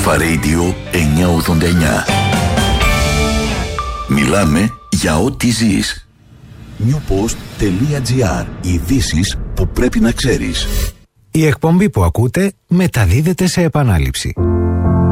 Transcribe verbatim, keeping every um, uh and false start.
Alpha Radio εννιακόσια ογδόντα εννιά. Μιλάμε για ό,τι ζεις. newpost.gr. Ειδήσεις που πρέπει να ξέρεις. Η εκπομπή που ακούτε μεταδίδεται σε επανάληψη.